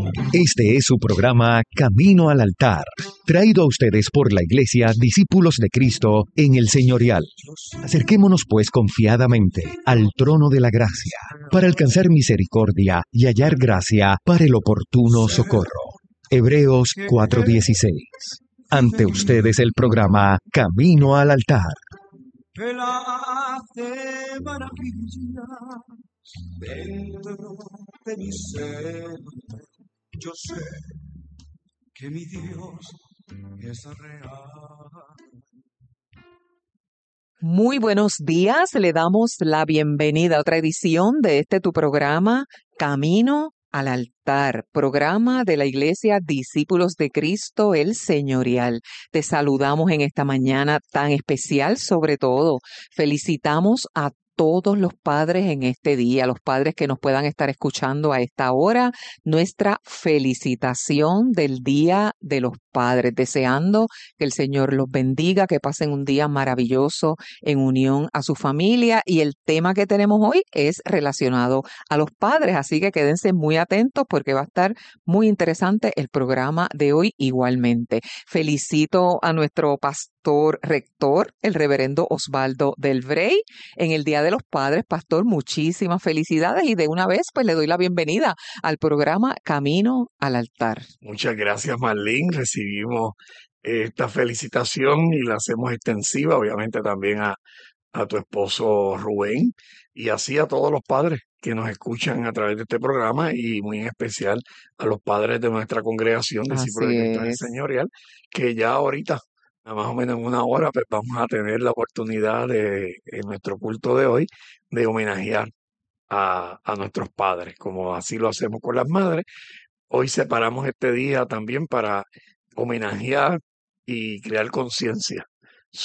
Este es su programa Camino al Altar, traído a ustedes por la Iglesia Discípulos de Cristo en el Señorial. Acerquémonos pues confiadamente al trono de la gracia, para alcanzar misericordia y hallar gracia para el oportuno socorro. Hebreos 4:16. Ante ustedes el programa Camino al Altar. Él hace maravillas dentro de mi ser. Yo sé que mi Dios es real. Muy buenos días, le damos la bienvenida a otra edición de tu programa Camino al Altar, programa de la Iglesia Discípulos de Cristo, el Señorial. Te saludamos en esta mañana tan especial, sobre todo felicitamos a todos los padres en este día, los padres que nos puedan estar escuchando a esta hora, nuestra felicitación del Día de los Padres, deseando que el Señor los bendiga, que pasen un día maravilloso en unión a su familia, y el tema que tenemos hoy es relacionado a los padres, así que quédense muy atentos porque va a estar muy interesante el programa de hoy igualmente. Felicito a nuestro pastor rector, el reverendo Osvaldo del Vrey, en el Día de los Padres. Pastor, muchísimas felicidades y de una vez pues le doy la bienvenida al programa Camino al Altar. Muchas gracias, Marlene. Recibimos esta felicitación y la hacemos extensiva, obviamente también a tu esposo Rubén, y así a todos los padres que nos escuchan a través de este programa, y muy en especial a los padres de nuestra congregación Discípulos de Cristo en el Señorial, que ya ahorita, a más o menos en una hora, pues vamos a tener la oportunidad en nuestro culto de hoy, de homenajear a nuestros padres, como así lo hacemos con las madres. Hoy separamos este día también para homenajear y crear conciencia